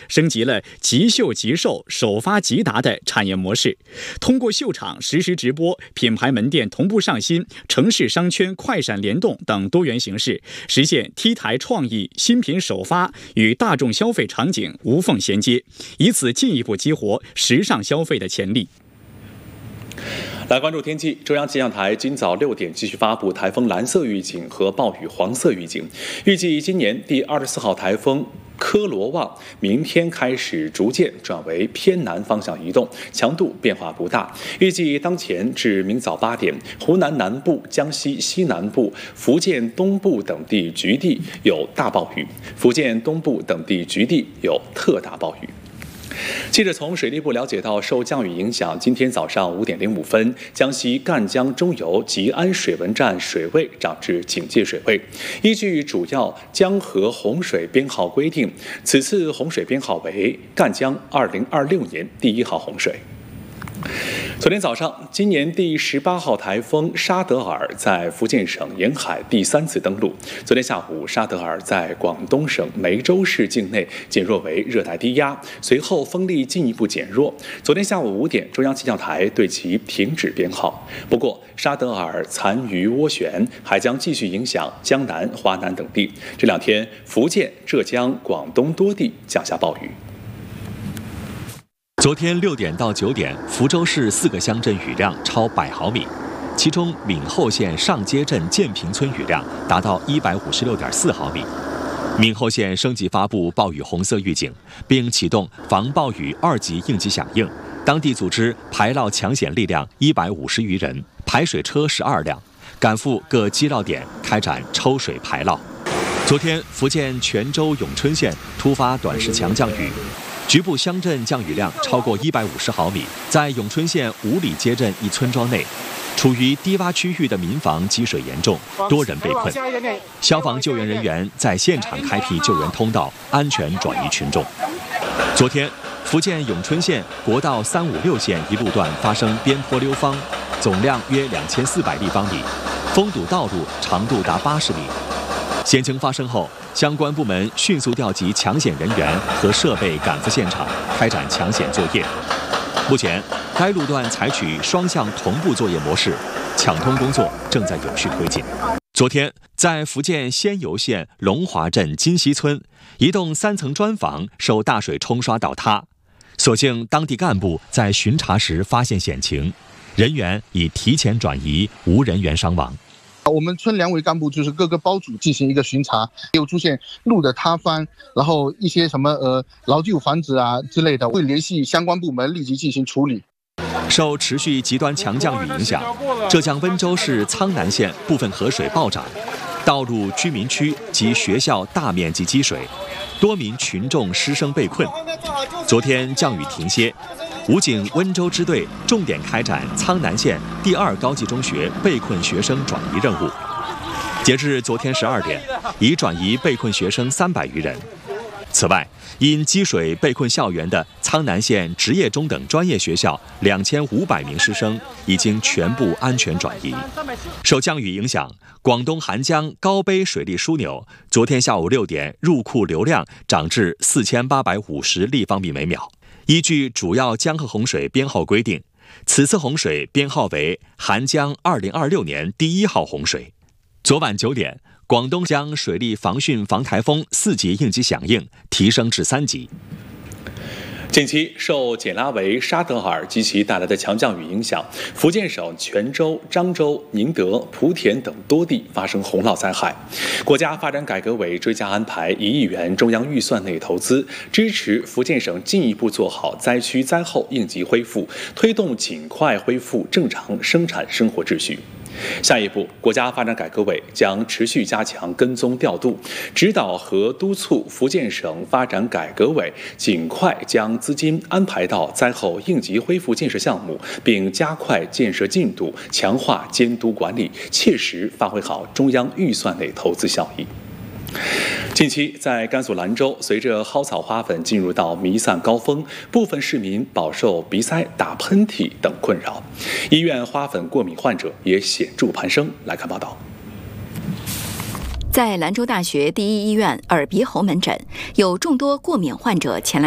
升级了即秀即售、首发即达的产业模式，通过秀场实时直播、品牌门店同步上新、城市商圈快闪联动等多元形式，实现 T 台创意新品首发与大众消费场景无缝衔接，以此进一步激活时尚消费的潜力。 来关注天气，中央气象台今早6点继续发布台风蓝色预警和暴雨黄色预警，预计今年第24号台风科罗旺明天开始逐渐转为偏南方向移动，强度变化不大。预计当前至明早8点，湖南南部、江西西南部、福建东部等地局地有大暴雨，福建东部等地局地有特大暴雨。记者从水利部了解到，受降雨影响，今天早上5点05分，江西赣江中游吉安水文站水位涨至警戒水位。依据主要江河洪水编号规定，此次洪水编号为赣江2026年第1号洪水。昨天早上，今年第18号台风沙德尔在福建省沿海第3次登陆。昨天下午，沙德尔在广东省梅州市境内减弱为热带低压，随后风力进一步减弱。昨天下午5点，中央气象台对其停止编号。不过，沙德尔残余涡旋还将继续影响江南、华南等地。这2天，福建、浙江、广东多地降下暴雨。 昨天6点到9点，福州市4个乡镇雨量超100毫米，其中闽后县上街镇建平村雨量达到156.4毫米。闽后县升级发布暴雨红色预警，并启动防暴雨2级应急响应，当地组织排涝抢险力量150余人，排水车12辆，赶赴各积涝点开展抽水排涝。昨天，福建泉州永春县突发短时强降雨，局部乡镇降雨量超过150毫米，在永春县五里街镇一村庄内，处于低洼区域的民房积水严重，多人被困。消防救援人员在现场开辟救援通道，安全转移群众。昨天，福建永春县国道356线一路段发生边坡溜方，总量约2400立方米，封堵道路长度达80米。险情发生后，相关部门迅速调集抢险人员和设备赶赴现场，开展抢险作业。目前，该路段采取双向同步作业模式，抢通工作正在有序推进。昨天，在福建仙游县龙华镇金溪村，一栋3层砖房受大水冲刷倒塌，所幸当地干部在巡查时发现险情，人员已提前转移，无人员伤亡。 我们村2位干部就是各个包组进行一个巡查，有出现路的塌方，然后一些什么老旧房子啊之类的，会联系相关部门立即进行处理。 受持续极端强降雨影响，浙江温州市苍南县部分河水暴涨，道路、居民区及学校大面积积水，多名群众师生被困。昨天降雨停歇，武警温州支队重点开展苍南县第2高级中学被困学生转移任务。截至昨天12点，已转移被困学生300余人。此外，因积水被困校园的苍南县职业中等专业学校2500名师生已经全部安全转移。受降雨影响，广东涵江高碑水利枢纽昨天下午6点入库流量涨至4850立方米每秒。依据主要江河洪水编号规定，此次洪水编号为涵江2026年第1号洪水。昨晚9点，广东将水利防汛防台风4级应急响应提升至3级。 近期受简拉维、沙德尔及其带来的强降雨影响，福建省泉州、漳州、宁德、莆田等多地发生洪涝灾害。国家发展改革委追加安排1亿元中央预算内投资，支持福建省进一步做好灾区灾后应急恢复，推动尽快恢复正常生产生活秩序。下一步，国家发展改革委将持续加强跟踪调度，指导和督促福建省发展改革委尽快将资金安排到灾后应急恢复建设项目，并加快建设进度，强化监督管理，切实发挥好中央预算内投资效益。近期，在甘肃兰州，随着蒿草花粉进入到弥散高峰，部分市民饱受鼻塞、打喷嚏等困扰，医院花粉过敏患者也显著攀升。来看报道。 在兰州大学第一医院耳鼻喉门诊，有众多过敏患者前来